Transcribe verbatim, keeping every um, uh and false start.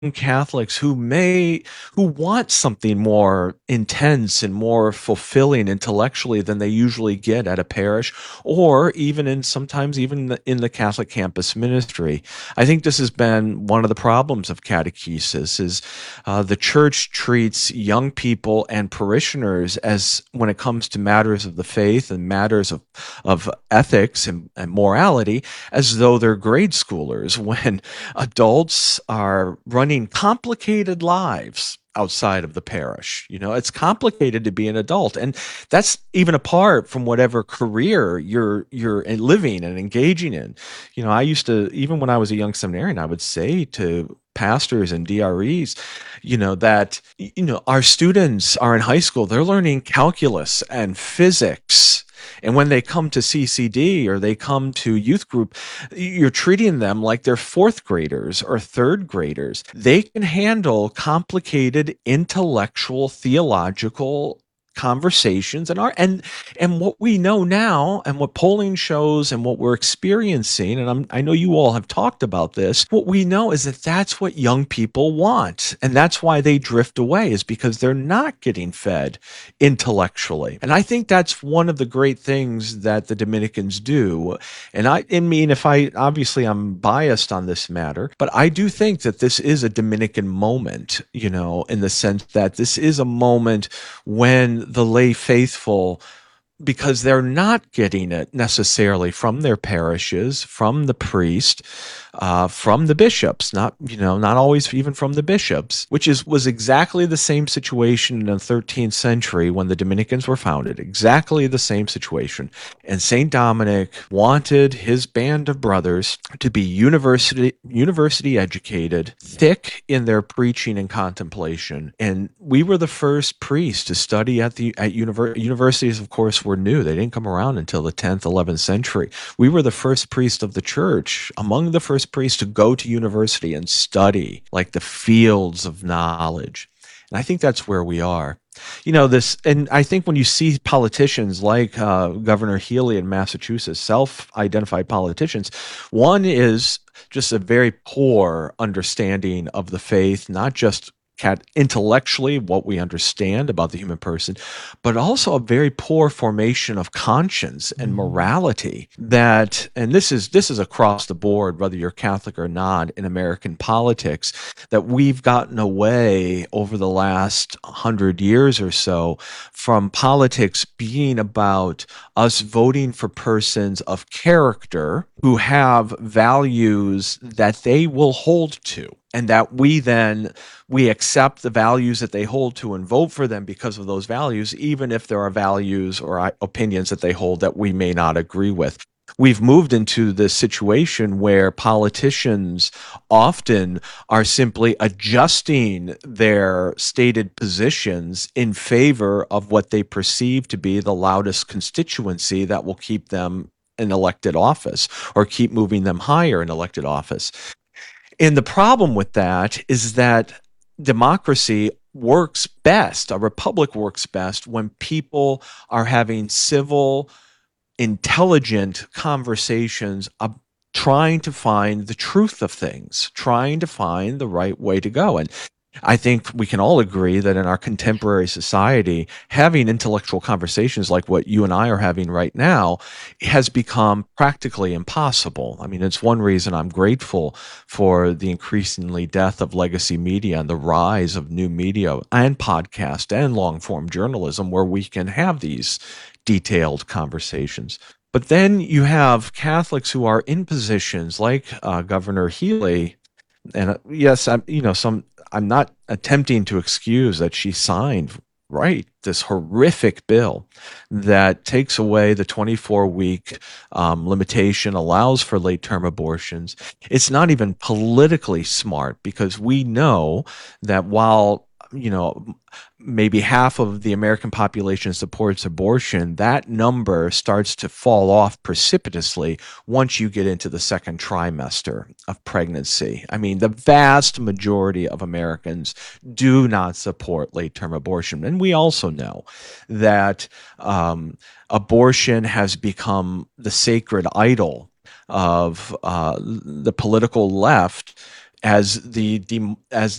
Catholics who may who want something more intense and more fulfilling intellectually than they usually get at a parish, or even in sometimes even the, in the Catholic campus ministry. I think this has been one of the problems of catechesis is uh, the church treats young people and parishioners as when it comes to matters of the faith and matters of of ethics and, and morality as though they're grade schoolers when adults are running complicated lives outside of the parish. You know, it's complicated to be an adult, and that's even apart from whatever career you're you're living and engaging in. You know, I used to, even when I was a young seminarian, I would say to pastors and D R Es, you know, that you know our students are in high school, they're learning calculus and physics. And when they come to C C D or they come to youth group, you're treating them like they're fourth graders or third graders. They can handle complicated intellectual, theological conversations and our and and what we know now and what polling shows and what we're experiencing, and I'm, I know you all have talked about this, what we know is that that's what young people want, and that's why they drift away, is because they're not getting fed intellectually. And I think that's one of the great things that the Dominicans do. And I, I mean, if I, obviously I'm biased on this matter, but I do think that this is a Dominican moment, you know, in the sense that this is a moment when the lay faithful, because they're not getting it necessarily from their parishes, from the priest, uh, from the bishops, not, you know, not always even from the bishops, which is was exactly the same situation in the thirteenth century when the Dominicans were founded, exactly the same situation. And Saint Dominic wanted his band of brothers to be university university educated, thick in their preaching and contemplation. And we were the first priests to study at the at univer- universities, of course, were new. They didn't come around until the tenth, eleventh century. We were the first priest of the church, among the first priests to go to university and study, like the fields of knowledge. And I think that's where we are. You know, this, and I think when you see politicians like uh, Governor Healy in Massachusetts, self-identified politicians, one is just a very poor understanding of the faith, not just intellectually what we understand about the human person, but also a very poor formation of conscience and morality that, and this is this is across the board, whether you're Catholic or not, in American politics, that we've gotten away over the last hundred years or so from politics being about us voting for persons of character who have values that they will hold to, and that we then we accept the values that they hold to and vote for them because of those values, even if there are values or opinions that they hold that we may not agree with. We've moved into this situation where politicians often are simply adjusting their stated positions in favor of what they perceive to be the loudest constituency that will keep them in elected office or keep moving them higher in elected office. And the problem with that is that democracy works best, a republic works best when people are having civil, intelligent conversations, uh, trying to find the truth of things, trying to find the right way to go. And I think we can all agree that in our contemporary society, having intellectual conversations like what you and I are having right now has become practically impossible. I mean, it's one reason I'm grateful for the increasingly death of legacy media and the rise of new media and podcast and long-form journalism where we can have these detailed conversations. But then you have Catholics who are in positions like uh, Governor Healy. And uh, yes, I'm, you know, some, I'm not attempting to excuse that she signed, right, this horrific bill that takes away the twenty-four week um, limitation, allows for late term abortions. It's not even politically smart because we know that while, you know, maybe half of the American population supports abortion, that number starts to fall off precipitously once you get into the second trimester of pregnancy. I mean, the vast majority of Americans do not support late-term abortion. And we also know that um, abortion has become the sacred idol of uh, the political left as the dem as